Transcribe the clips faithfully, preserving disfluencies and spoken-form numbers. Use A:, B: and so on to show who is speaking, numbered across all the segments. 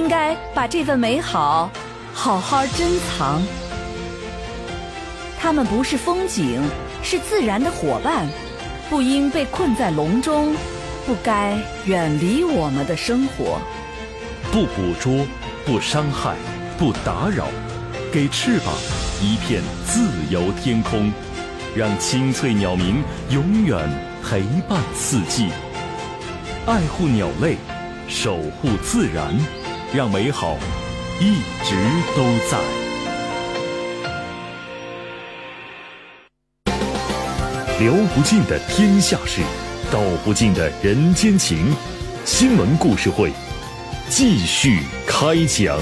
A: 应该把这份美好好好珍藏。它们不是风景，是自然的伙伴，不应被困在笼中，不该远离我们的生活。
B: 不捕捉，不伤害，不打扰，给翅膀一片自由天空，让清脆鸟鸣永远陪伴四季。爱护鸟类，守护自然，让美好一直都在。聊不尽的天下事，道不尽的人间情。新闻故事会继续开讲。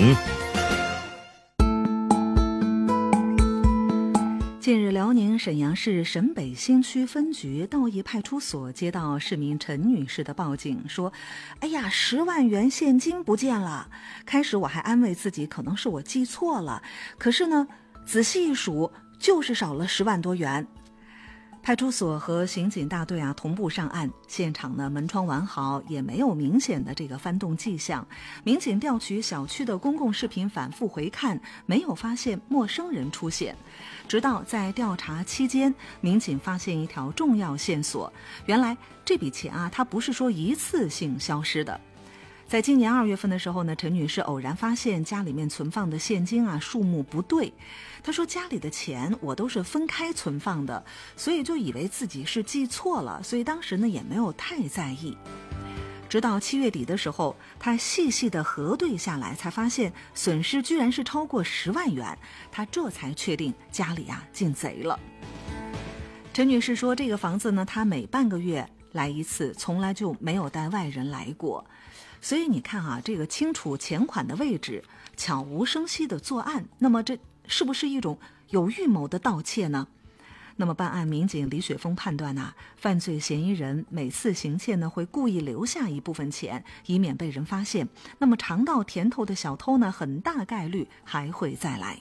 C: 近日，辽宁沈阳市沈北新区分局道义派出所接到市民陈女士的报警，说：“哎呀，十万元现金不见了。”开始我还安慰自己，可能是我记错了，可是呢，仔细一数，就是少了十万多元。派出所和刑警大队啊同步上案，现场呢门窗完好，也没有明显的这个翻动迹象。民警调取小区的公共视频反复回看，没有发现陌生人出现。直到在调查期间，民警发现一条重要线索，原来这笔钱啊，它不是说一次性消失的。在今年二月份的时候呢，陈女士偶然发现家里面存放的现金啊数目不对。她说家里的钱我都是分开存放的，所以就以为自己是记错了，所以当时呢也没有太在意。直到七月底的时候，她细细的核对下来，才发现损失居然是超过十万元，她这才确定家里啊进贼了。陈女士说，这个房子呢，她每半个月来一次，从来就没有带外人来过。所以你看啊，这个清楚钱款的位置，悄无声息的作案，那么这是不是一种有预谋的盗窃呢？那么办案民警李雪峰判断啊，犯罪嫌疑人每次行窃呢会故意留下一部分钱，以免被人发现。那么尝到甜头的小偷呢，很大概率还会再来。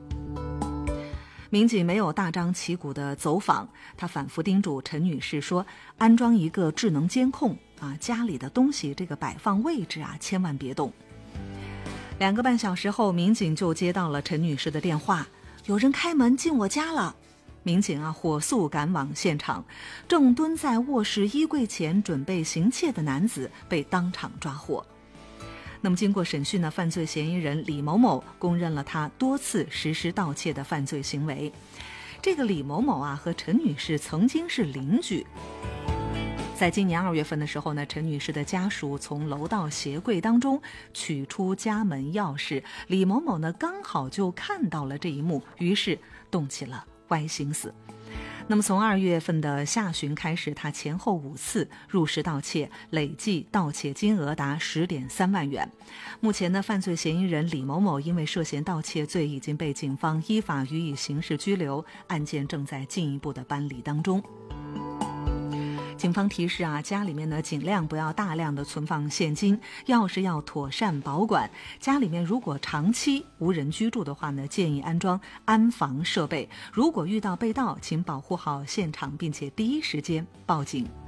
C: 民警没有大张旗鼓的走访，他反复叮嘱陈女士说，安装一个智能监控啊，家里的东西这个摆放位置啊，千万别动。两个半小时后，民警就接到了陈女士的电话，有人开门进我家了。民警啊，火速赶往现场，正蹲在卧室衣柜前准备行窃的男子被当场抓获。那么经过审讯呢，犯罪嫌疑人李某某供认了他多次实施盗窃的犯罪行为。这个李某某啊，和陈女士曾经是邻居。在今年二月份的时候呢，陈女士的家属从楼道鞋柜当中取出家门钥匙，李某某呢刚好就看到了这一幕，于是动起了歪心思。那么从二月份的下旬开始，他前后五次入室盗窃，累计盗窃金额达十点三万元。目前呢，犯罪嫌疑人李某某因为涉嫌盗窃罪已经被警方依法予以刑事拘留，案件正在进一步的办理当中。警方提示啊，家里面呢尽量不要大量的存放现金，钥匙要妥善保管。家里面如果长期无人居住的话呢，建议安装安防设备。如果遇到被盗，请保护好现场，并且第一时间报警。